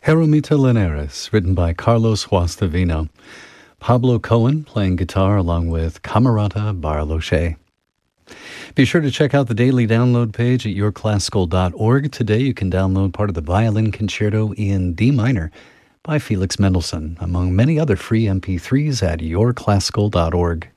Jeromita Linares, written by Carlos Guastavino. Pablo Cohen playing guitar along with Camerata Barloche. Be sure to check out the daily download page at yourclassical.org. Today you can download part of the Violin Concerto in D minor by Felix Mendelssohn, among many other free MP3s at yourclassical.org.